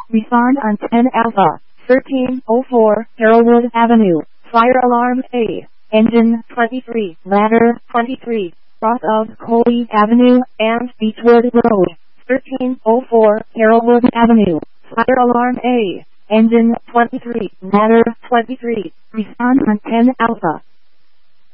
Respond on 10 Alpha, 1304 Harrowwood Avenue. Fire alarm A. Engine 23, ladder 23, cross of Coley Avenue and Beechwood Road. 1304 Harrowwood Avenue. Fire alarm A. Engine 23, ladder 23. Respond on 10 Alpha.